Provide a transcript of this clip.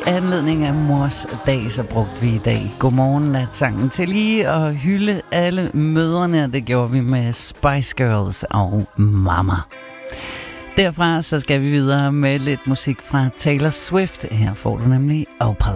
anledning af mors dag, så brugte vi i dag Godmorgen Natsangen til lige at hylde alle mødrene, og det gjorde vi med Spice Girls og Mama. Derfra så skal vi videre med lidt musik fra Taylor Swift. Her får du nemlig Opal.